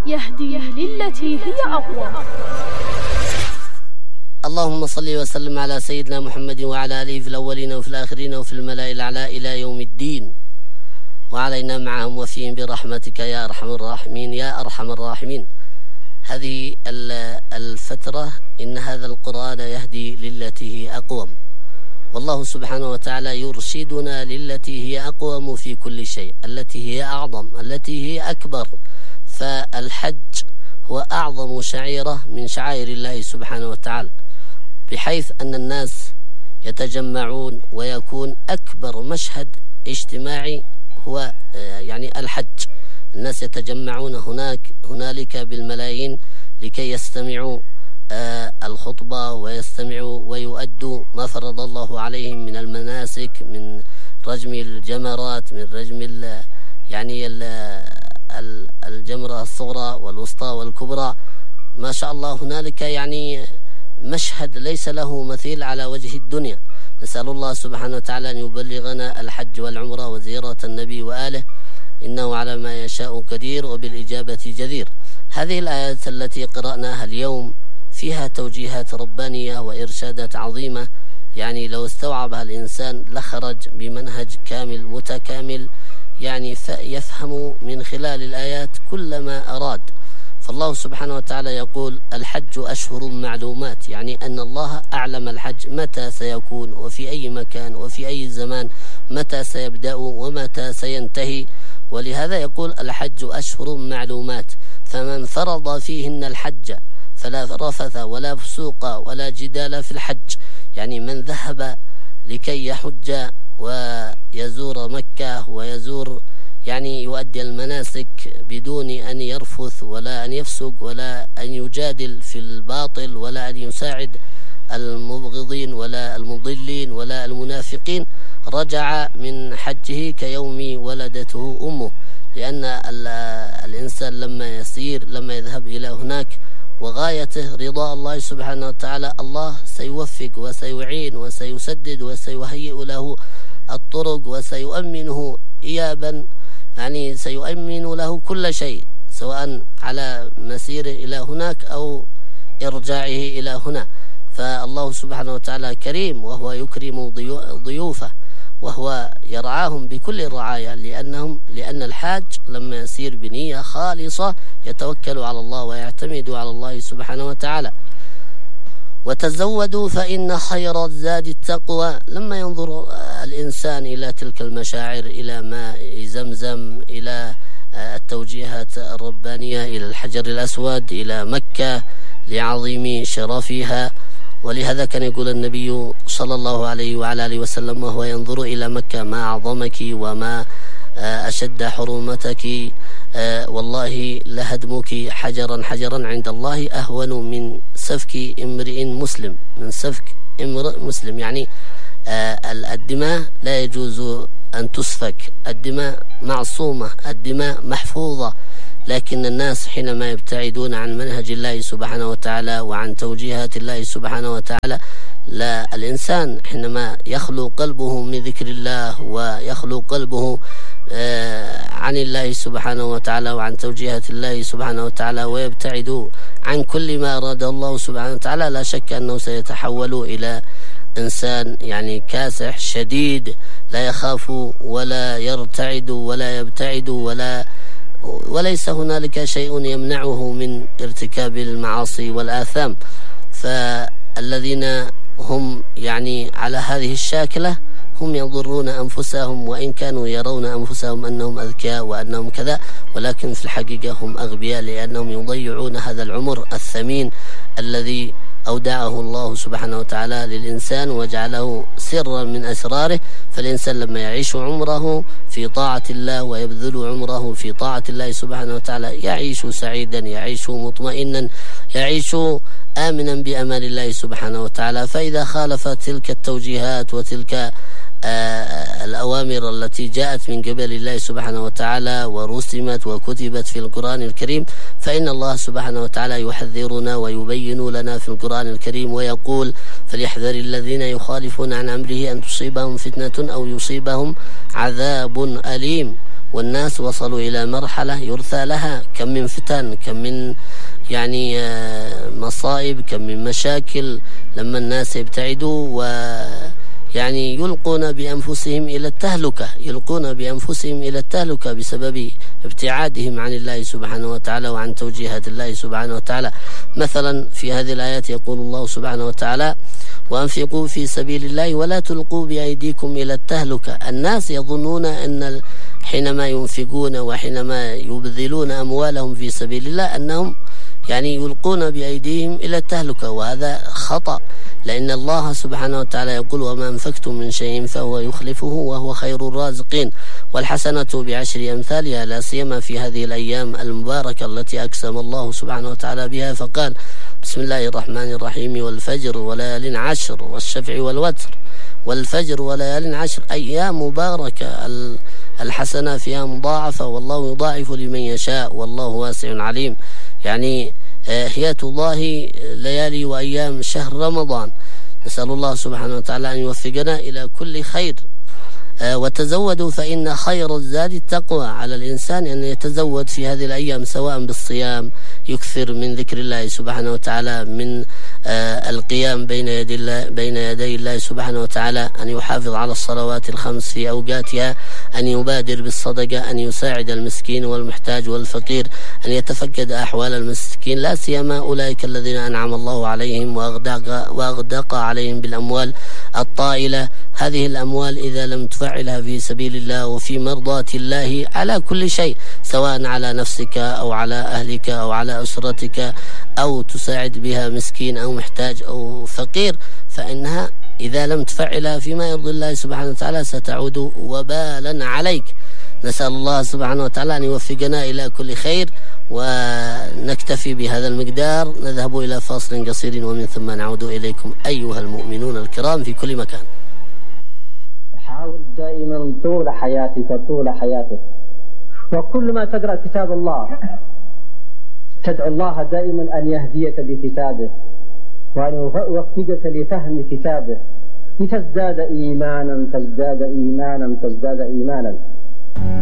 يهدي للتي هي أقوم. اللهم صل وسلم على سيدنا محمد وعلى آله في الأولين وفي الآخرين وفي الملأ الأعلى إلى يوم الدين، وعلينا معهم وفيهم برحمتك يا أرحم الراحمين يا أرحم الراحمين. هذه الفترة إن هذا القرآن يهدي للتي هي أقوم، والله سبحانه وتعالى يرشدنا للتي هي أقوم في كل شيء، التي هي أعظم، التي هي أكبر. فالحج هو أعظم شعيرة من شعائر الله سبحانه وتعالى، بحيث أن الناس يتجمعون ويكون أكبر مشهد اجتماعي هو يعني الحج. الناس يتجمعون هنالك بالملايين لكي يستمعوا الخطبة ويستمعوا ويؤدوا ما فرض الله عليهم من المناسك، من رجم الجمرات، من رجم يعني الجمرة الصغرى والوسطى والكبرى. ما شاء الله هنالك يعني مشهد ليس له مثيل على وجه الدنيا. نسأل الله سبحانه وتعالى أن يبلغنا الحج والعمرة وزيارة النبي وآله، إنه على ما يشاء قدير وبالإجابة جدير. هذه الآيات التي قرأناها اليوم فيها توجيهات ربانية وإرشادات عظيمة، يعني لو استوعبها الإنسان لخرج بمنهج كامل متكامل، يعني يفهم من خلال الآيات كل ما أراد. فالله سبحانه وتعالى يقول الحج أشهر معلومات، يعني أن الله أعلم الحج متى سيكون وفي أي مكان وفي أي زمان، متى سيبدأ ومتى سينتهي. ولهذا يقول الحج أشهر معلومات، فمن فرض فيهن الحج فلا رفث ولا فسوق ولا جدال في الحج. يعني من ذهب لكي يحج ويزور مكة ويزور يعني يؤدي المناسك بدون أن يرفث ولا أن يفسق ولا أن يجادل في الباطل ولا أن يساعد المبغضين ولا المضلين ولا المنافقين، رجع من حجه كيوم ولدته أمه. لأن الإنسان لما يذهب إلى هناك وغايته رضاء الله سبحانه وتعالى، الله سيوفق وسيعين وسيسدد وسيهيئ له الطرق وسيؤمنه إيابا، يعني سيؤمن له كل شيء، سواء على مسيره إلى هناك أو إرجاعه إلى هنا. فالله سبحانه وتعالى كريم، وهو يكرم ضيوفه وهو يرعاهم بكل الرعاية، لأن الحاج لما يسير بنية خالصة يتوكل على الله ويعتمد على الله سبحانه وتعالى. وتزودوا فإن خير الزاد التقوى. لما ينظر الإنسان إلى تلك المشاعر، إلى ماء زمزم، إلى التوجيهات الربانية، إلى الحجر الأسود، إلى مكة لعظيم شرفها. ولهذا كان يقول النبي صلى الله عليه وعلى آله وسلم وهو ينظر إلى مكة: ما أعظمك وما أشد حرمتك، والله لهدمك حجرا حجرا عند الله أهون من سفك امرئ مسلم، من سفك امرئ مسلم. يعني الدماء لا يجوز أن تسفك، الدماء معصومة، الدماء محفوظة. لكن الناس حينما يبتعدون عن منهج الله سبحانه وتعالى وعن توجيهات الله سبحانه وتعالى، لا، الإنسان حينما يخلو قلبه من ذكر الله ويخلو قلبه عن الله سبحانه وتعالى وعن توجيهات الله سبحانه وتعالى ويبتعد عن كل ما أراد الله سبحانه وتعالى، لا شك أنه سيتحول إلى إنسان يعني كاسح شديد، لا يخاف ولا يرتعد ولا يبتعد وليس هنالك شيء يمنعه من ارتكاب المعاصي والآثام. فالذين هم يعني على هذه الشاكلة هم يضرون أنفسهم، وإن كانوا يرون أنفسهم أنهم أذكياء وأنهم كذا، ولكن في الحقيقة هم أغبياء، لأنهم يضيعون هذا العمر الثمين الذي أودعه الله سبحانه وتعالى للإنسان وجعله سرا من أسراره. فالإنسان لما يعيش عمره في طاعة الله ويبذل عمره في طاعة الله سبحانه وتعالى يعيش سعيدا، يعيش مطمئنا، يعيش آمنا بأمان الله سبحانه وتعالى. فإذا خالف تلك التوجيهات وتلك الأوامر التي جاءت من قبل الله سبحانه وتعالى ورسمت وكتبت في القرآن الكريم، فإن الله سبحانه وتعالى يحذرنا ويبين لنا في القرآن الكريم ويقول: فليحذر الذين يخالفون عن أمره أن تصيبهم فتنة أو يصيبهم عذاب أليم. والناس وصلوا إلى مرحلة يرثى لها، كم من فتن، كم من يعني مصائب، كم من مشاكل لما الناس يبتعدوا ويعني يلقون بأنفسهم إلى التهلكة بسبب ابتعادهم عن الله سبحانه وتعالى وعن توجيهات الله سبحانه وتعالى. مثلا في هذه الآيات يقول الله سبحانه وتعالى: وأنفقوا في سبيل الله ولا تلقوا بأيديكم إلى التهلكة. الناس يظنون أن حينما ينفقون وحينما يبذلون أموالهم في سبيل الله أنهم يعني يلقون بأيديهم إلى التهلكة، وهذا خطأ، لأن الله سبحانه وتعالى يقول: وما أنفقتم من شيء فهو يخلفه وهو خير الرازقين، والحسنة بعشر أمثالها، لا سيما في هذه الأيام المباركة التي أقسم الله سبحانه وتعالى بها، فقال: بسم الله الرحمن الرحيم: والفجر وليال عشر والشفع والوتر، والفجر وليال عشر، أيام مباركة الحسنة فيها مضاعفة، والله يضاعف لمن يشاء والله واسع عليم. يعني هي الله ليالي وأيام شهر رمضان. نسأل الله سبحانه وتعالى أن يوفقنا إلى كل خير. وتزودوا فإن خير الزاد التقوى. على الإنسان أن يتزود في هذه الأيام سواء بالصيام، يكثر من ذكر الله سبحانه وتعالى، من القيام بين يدي الله سبحانه وتعالى، أن يحافظ على الصلوات الخمس في أوقاتها، أن يبادر بالصدقة، أن يساعد المسكين والمحتاج والفقير، أن يتفقد أحوال المسكين، لا سيما أولئك الذين أنعم الله عليهم وأغدق عليهم بالأموال الطائلة. هذه الأموال إذا لم تفعلها في سبيل الله وفي مرضاة الله على كل شيء، سواء على نفسك أو على أهلك أو على أسرتك، أو تساعد بها مسكين أو محتاج أو فقير، فإنها إذا لم تفعلها فيما يرضي الله سبحانه وتعالى ستعود وبالا عليك. نسأل الله سبحانه وتعالى أن يوفقنا إلى كل خير، ونكتفي بهذا المقدار. نذهب إلى فاصل قصير ومن ثم نعود إليكم أيها المؤمنون الكرام في كل مكان. حاول دائما طول حياتك وكل ما تقرأ كتاب الله تدعو الله دائما أن يهديك بكتابه وأن يوفقك لفهم كتابه لتزداد إيمانا